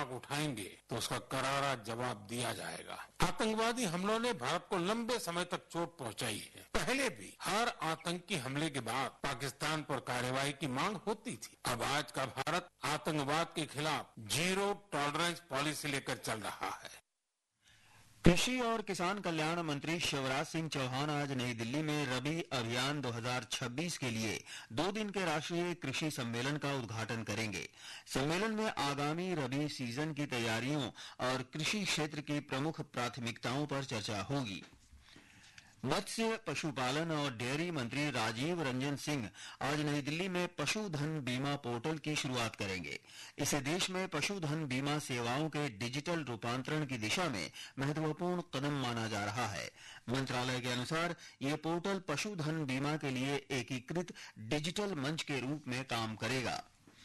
उठाएंगे तो उसका करारा जवाब दिया जाएगा। आतंकवादी हमलों ने भारत को लंबे समय तक चोट पहुंचाई है। पहले भी हर आतंकी हमले के बाद पाकिस्तान पर कार्रवाई की मांग होती थी। अब आज का भारत आतंकवाद के खिलाफ जीरो टॉलरेंस पॉलिसी लेकर चल रहा है। कृषि और किसान कल्याण मंत्री शिवराज सिंह चौहान आज नई दिल्ली में रबी अभियान 2026 के लिए 2 दिन के राष्ट्रीय कृषि सम्मेलन का उद्घाटन करेंगे। सम्मेलन में आगामी रबी सीजन की तैयारियों और कृषि क्षेत्र की प्रमुख प्राथमिकताओं पर चर्चा होगी। मत्स्य पशुपालन और डेयरी मंत्री राजीव रंजन सिंह आज नई दिल्ली में पशुधन बीमा पोर्टल की शुरुआत करेंगे। इसे देश में पशुधन बीमा सेवाओं के डिजिटल रूपांतरण की दिशा में महत्वपूर्ण कदम माना जा रहा है। मंत्रालय के अनुसार ये पोर्टल पशुधन बीमा के लिए एकीकृत डिजिटल मंच के रूप में काम करेगा।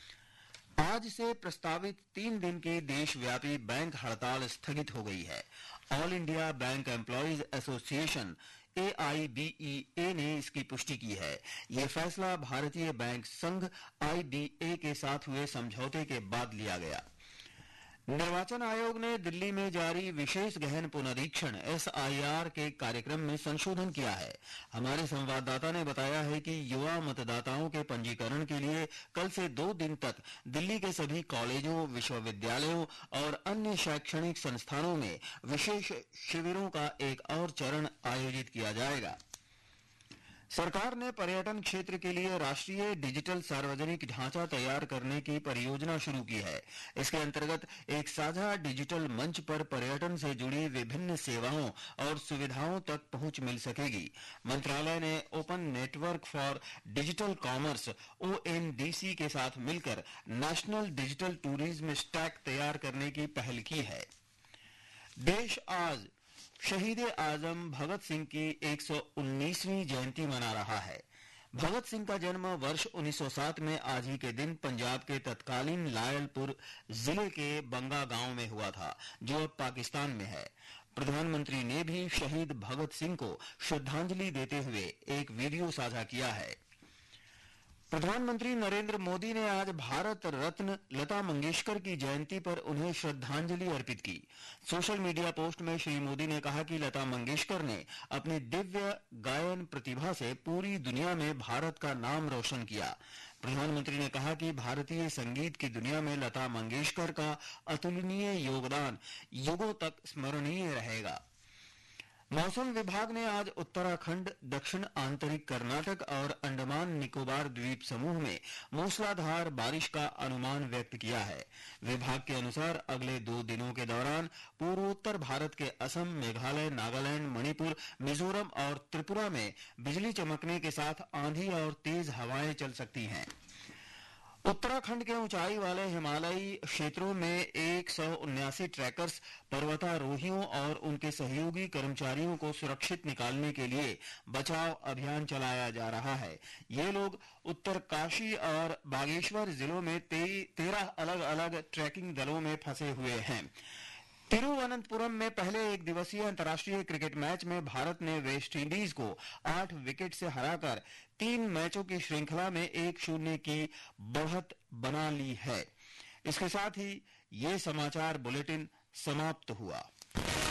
आज से प्रस्तावित 3 दिन की देशव्यापी बैंक हड़ताल स्थगित हो गई है। All India bank employees association AIBEA ने इसकी पुष्टि की है। ये फैसला भारतीय बैंक संघ IBA के साथ हुए समझौते के बाद लिया गया। निर्वाचन आयोग ने दिल्ली में जारी विशेष गहन पुनरीक्षण SIR के कार्यक्रम में संशोधन किया है। हमारे संवाददाता ने बताया है कि युवा मतदाताओं के पंजीकरण के लिए कल से 2 दिन तक दिल्ली के सभी कॉलेजों, विश्वविद्यालयों और अन्य शैक्षणिक संस्थानों में विशेष शिविरों का एक और चरण आयोजित किया जाएगा। सरकार ने पर्यटन क्षेत्र के लिए राष्ट्रीय डिजिटल सार्वजनिक ढांचा तैयार करने की परियोजना शुरू की है। इसके अंतर्गत एक साझा डिजिटल मंच पर पर्यटन से जुड़ी विभिन्न सेवाओं और सुविधाओं तक पहुंच मिल सकेगी। मंत्रालय ने open network for digital commerce ONDC के साथ मिलकर नेशनल डिजिटल टूरिज्म स्टैक तैयार करने की पहल की है। देश आज शहीद आजम भगत सिंह की 119वीं जयंती मना रहा है। भगत सिंह का जन्म वर्ष 1907 में आज ही के दिन पंजाब के तत्कालीन लायलपुर जिले के बंगा गांव में हुआ था, जो अब पाकिस्तान में है। प्रधानमंत्री ने भी शहीद भगत सिंह को श्रद्धांजलि देते हुए एक वीडियो साझा किया है। प्रधानमंत्री नरेंद्र मोदी ने आज भारत रत्न लता मंगेशकर की जयंती पर उन्हें श्रद्धांजलि अर्पित की। सोशल मीडिया पोस्ट में श्री मोदी ने कहा कि लता मंगेशकर ने अपनी दिव्य गायन प्रतिभा से पूरी दुनिया में भारत का नाम रोशन किया। प्रधानमंत्री ने कहा कि भारतीय संगीत की दुनिया में लता मंगेशकर का अतुलनीय योगदान युगों तक स्मरणीय रहेगा। मौसम विभाग ने आज उत्तराखंड, दक्षिण आंतरिक कर्नाटक और अंडमान निकोबार द्वीप समूह में मूसलाधार बारिश का अनुमान व्यक्त किया है। विभाग के अनुसार अगले 2 दिनों के दौरान पूर्वोत्तर भारत के असम, मेघालय, नागालैंड, मणिपुर, मिजोरम और त्रिपुरा में बिजली चमकने के साथ आंधी और तेज हवाएं चल सकती हैं। उत्तराखंड के ऊंचाई वाले हिमालयी क्षेत्रों में 179 ट्रैकर्स पर्वतारोहियों और उनके सहयोगी कर्मचारियों को सुरक्षित निकालने के लिए बचाव अभियान चलाया जा रहा है। ये लोग उत्तरकाशी और बागेश्वर जिलों में 13 अलग अलग ट्रैकिंग दलों में फंसे हुए हैं। तिरुवनंतपुरम में पहले एक दिवसीय अंतर्राष्ट्रीय क्रिकेट मैच में भारत ने वेस्टइंडीज को 8 विकेट से हराकर 3 मैचों की श्रृंखला में 1-0 की बढ़त बना ली है। इसके साथ ही ये समाचार बुलेटिन समाप्त हुआ।